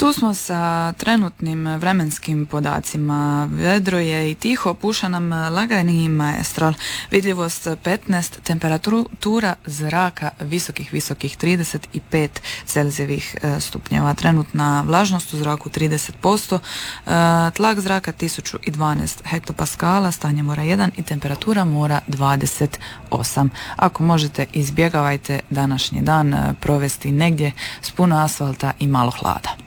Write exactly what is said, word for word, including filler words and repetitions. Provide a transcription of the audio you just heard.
Tu smo sa trenutnim vremenskim podacima. Vedro je i tiho, puša nam lagani maestral. Vidljivost petnaest, temperatura zraka visokih, visokih trideset pet celzijevih stupnjeva. Trenutna vlažnost u zraku trideset posto, tlak zraka tisuću dvanaest hektopaskala, stanje mora jedan i temperatura mora dvadeset osam. Ako možete, izbjegavajte današnji dan provesti negdje s puno asfalta i malo hlada.